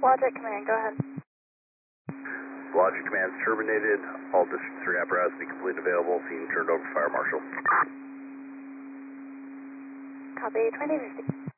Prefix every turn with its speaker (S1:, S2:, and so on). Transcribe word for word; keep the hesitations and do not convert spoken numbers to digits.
S1: Logic Command, go ahead.
S2: Logic Command's terminated. All District three apparatus be completely available. Scene turned over to Fire Marshal.
S1: Copy, twenty fifty.